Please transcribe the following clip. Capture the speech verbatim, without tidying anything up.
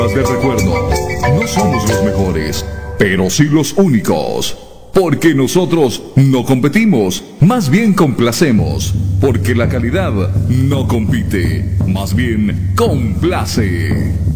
De recuerdo, no somos los mejores, pero sí los únicos. Porque nosotros no competimos, más bien complacemos. Porque la calidad no compite, más bien complace.